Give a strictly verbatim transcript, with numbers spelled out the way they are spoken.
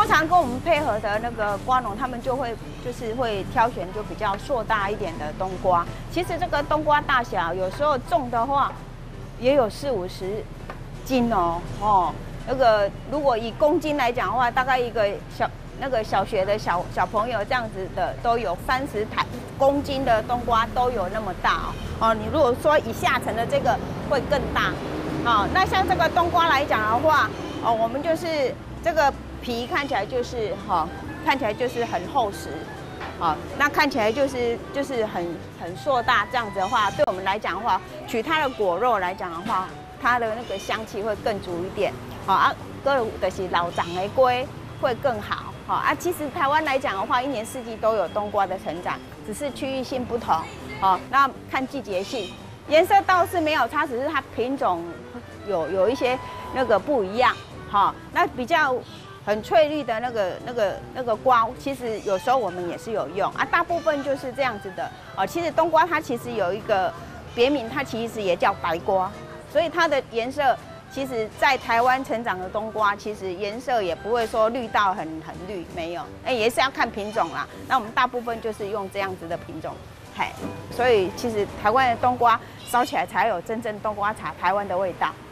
通常跟我们配合的那个瓜农，他们就会就是会挑选就比较硕大一点的冬瓜。其实这个冬瓜大小，有时候种的话也有四五十斤哦，哦，那个如果以公斤来讲的话，大概一个小那个小学的小小朋友这样子的都有三十台公斤的冬瓜都有那么大哦。哦，你如果说以下层的这个会更大。哦，那像这个冬瓜来讲的话，哦，我们就是这个皮看起来就是哈、哦，看起来就是很厚实，啊、哦，那看起来就是就是很很硕大，这样子的话，对我们来讲的话，取它的果肉来讲的话，它的那个香气会更足一点，好、哦、啊，个就是老长的龟会更好，好、哦、啊，其实台湾来讲的话，一年四季都有冬瓜的成长，只是区域性不同，好、哦，那看季节性。颜色倒是没有差，只是它品种有有一些那个不一样，哈、哦。那比较很翠绿的那个那个那个瓜，其实有时候我们也是有用啊。大部分就是这样子的哦。其实冬瓜它其实有一个别名，它其实也叫白瓜，所以它的颜色其实，在台湾成长的冬瓜，其实颜色也不会说绿到很很绿，没有，哎，也是要看品种啦。那我们大部分就是用这样子的品种。嘿，所以其实台湾的冬瓜烧起来才有真正冬瓜茶台湾的味道。